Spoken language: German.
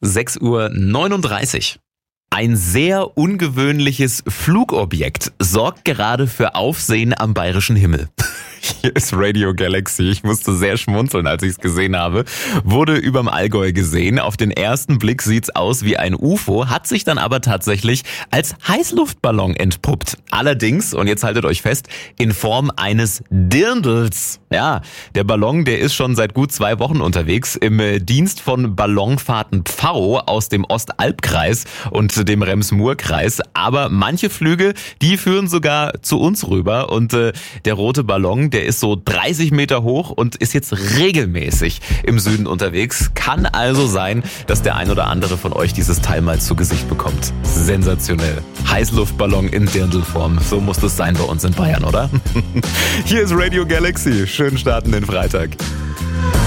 6:39 Uhr. Ein sehr ungewöhnliches Flugobjekt sorgt gerade für Aufsehen am bayerischen Himmel. Hier ist Radio Galaxy. Ich musste sehr schmunzeln, als ich es gesehen habe. Wurde überm Allgäu gesehen. Auf den ersten Blick sieht's aus wie ein UFO, hat sich dann aber tatsächlich als Heißluftballon entpuppt. Allerdings, und jetzt haltet euch fest, in Form eines Dirndls. Ja, der Ballon, der ist schon seit gut 2 Wochen unterwegs im Dienst von Ballonfahrten Pfarrow aus dem Ostalbkreis und dem Rems-Murr-Kreis. Aber manche Flüge, die führen sogar zu uns rüber. Und der rote Ballon, der ist so 30 Meter hoch und ist jetzt regelmäßig im Süden unterwegs. Kann also sein, dass der ein oder andere von euch dieses Teil mal zu Gesicht bekommt. Sensationell. Heißluftballon in Dirndlform. So muss das sein bei uns in Bayern, oder? Hier ist Radio Galaxy. Schönen Start in den Freitag.